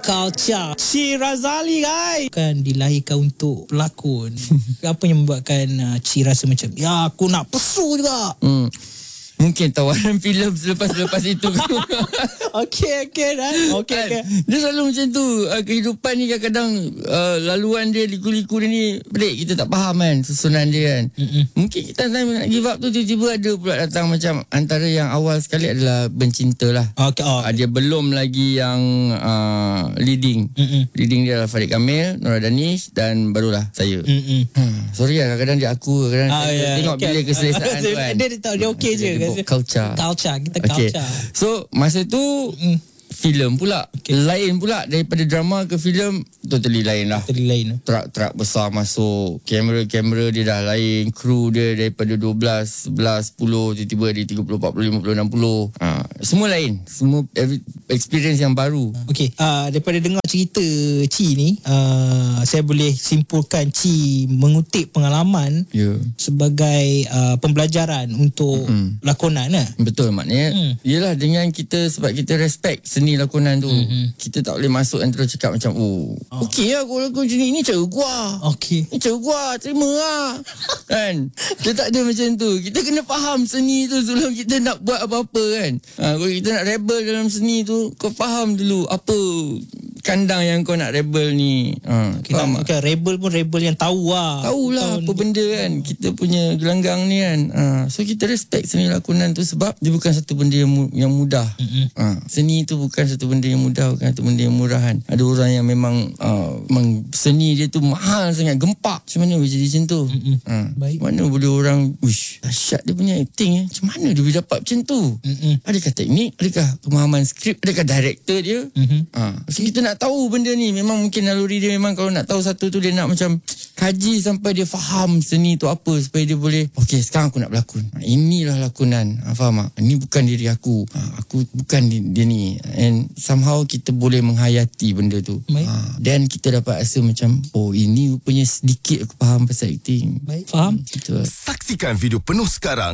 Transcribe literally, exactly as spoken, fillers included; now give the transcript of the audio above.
culture. Chi Razali guys kan dilahirkan untuk pelakon. Apa yang membuatkan uh, Chi rasa macam ya aku nak pesu juga? Hmm. Mungkin tawaran filem selepas-selepas itu. Okey okey dah. Okey okey. Dia selalu macam tu. Uh, kehidupan ni kadang-kadang uh, laluan dia, liku-liku dia ni pelik, kita tak faham kan susunan dia kan. Mm-mm. Mungkin kita time nak give up tu tiba-tiba ada pula datang macam antara yang awal sekali adalah Bencinta lah. Okey. Oh. Uh, dia belum lagi yang uh, leading. Mm-mm. Leading dia adalah Farid Kamil, Nora Danish dan barulah saya. Hmm. Sorry lah kadang-kadang dia aku kadang-kadang ah, saya yeah, tengok okay. bila keselesaan tu kan. Dia, dia, dia okey je. Culture. Culture. Kita okay. culture. So masa tu mm. filem pula okay. Lain pula daripada drama ke filem, totally lain lah. Totally lain. Truck-truck besar masuk, kamera-kamera dia dah lain, kru dia daripada dua belas, sebelas, sepuluh, tiba-tiba dia tiga puluh, empat puluh, lima puluh, enam puluh. Ha, semua lain. Semua every, experience yang baru. Okey, uh, daripada dengar cerita Chi ni, uh, saya boleh simpulkan Chi mengutip pengalaman yeah. sebagai uh, pembelajaran untuk mm-hmm. lakonan lah. Betul, maknanya mm. yelah dengan kita, sebab kita respect seni lakonan tu, mm-hmm. kita tak boleh masuk dan terus cakap macam oh, oh. okey lah aku lagu macam ni, ni cara gua, okey, ni cara gua, terima lah. Kan, kita tak ada macam tu. Kita kena faham seni tu sebelum kita nak buat apa-apa kan. Ha, kalau kita nak rebel dalam seni tu, kau faham dulu apa kandang yang kau nak rebel ni. Ha, okay, faham tak? Okay, rebel pun rebel yang tahu lah. Tahulah apa benda kan. Kita punya gelanggang ni kan. Ha, so kita respect seni lakonan tu sebab dia bukan satu benda yang, mu- yang mudah. Mm-hmm. Ha, seni tu bukan satu benda yang mudah, bukan satu benda yang murah kan. Ada orang yang memang uh, seni dia tu mahal sangat, gempak. Macam mana boleh jadi macam tu? Mm-hmm. Ha, baik. Mana boleh orang, wish, dahsyat dia punya acting eh. Macam mana dia boleh dapat macam tu? Mm-hmm. Adakah teknik? Adakah pemahaman skrip? Adakah director dia? Mm-hmm. Ha, so kita nak tahu benda ni. Memang mungkin naluri dia memang kalau nak tahu satu tu dia nak macam kaji sampai dia faham seni tu apa supaya dia boleh, okey sekarang aku nak berlakon. Ha, inilah lakonan. Ha, faham tak? Ini bukan diri aku. Ha, aku bukan dia ni. And somehow kita boleh menghayati benda tu. Ha, dan kita dapat rasa macam oh ini rupanya sedikit aku faham pasal acting. Baik, faham. Gitu. Saksikan video penuh sekarang